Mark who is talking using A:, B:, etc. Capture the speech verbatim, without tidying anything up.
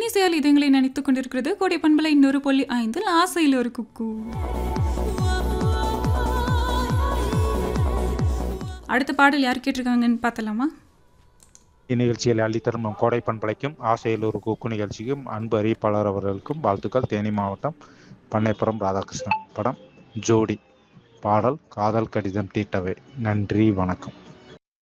A: இன்னிசையால் இதயங்களை நினைத்துக் கொண்டிருக்கிறது கோடை பண்பலை இன்னொரு புள்ளி ஐந்தில் ஆசையில் ஒரு குக்கு. அடுத்த பாடல் யார் கேட்டிருக்காங்கன்னு பார்த்தலாமா?
B: இந்நிகழ்ச்சியில் அள்ளித்தரும் நம் கோடை பண்பலைக்கும் ஆசையில் ஒரு குக்கு நிகழ்ச்சிக்கும் அன்பு அறிவிப்பாளர் அவர்களுக்கும் வாழ்த்துக்கள். தேனி மாவட்டம் பண்ணைப்புறம் ராதாகிருஷ்ணன். படம் ஜோடி. பாடல் காதல் கடிதம் தீட்டவே. நன்றி, வணக்கம்.